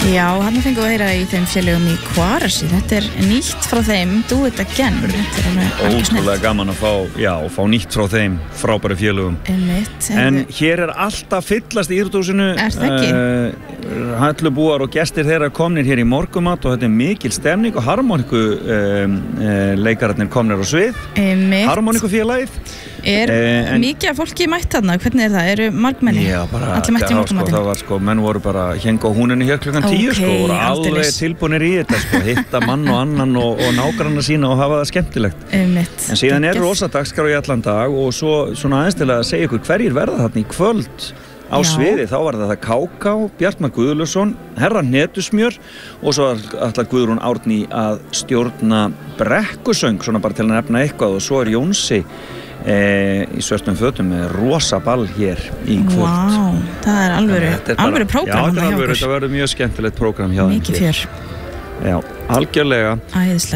Já, hann fengið að heyra í þeim félögum í Kvarasi. Þetta nýtt frá þeim, Do It Again. Þetta alveg ótrúlega gaman að fá nýtt frá þeim frábæri félögum. En hér alltaf fyllast í íþróttahúsinu. Það ekki? Hallubúar og gestir þeirra komnir hér í morgumat og þetta mikil stemning og harmoniku leikararnir komnir á svið. Harmonikufélagið. Mikið af fólki mætt þarna, hvernig það? Eru margmenni? Já, bara allir mætt í morgumatinn? Það var menn voru bara hénga á húninni hér klukkan 10 voru alveg tilbúnir í þetta hitta mann og annan og nágranna sína og hafa það skemmtilegt. En síðan rosa dagskrá í allan dag og svo svona aðeins til að segja ykkur hverjir verða þarna í kvöld á sviði. Þá var það Káká, Bjartmar Guðlusson, Herra Netusmjör og svo ætlar Guðrún Árný að stjórna brekkusöng, svona bara til að nefna eitthvað og svo Jónsi í svörtum fötum með rosa ball hér í kvöld. Það alvöru prógram. Já, þetta verður mjög skemmtilegt prógram hjá þeim. Mikið fjör. Já, algjörlega. Æðislegt.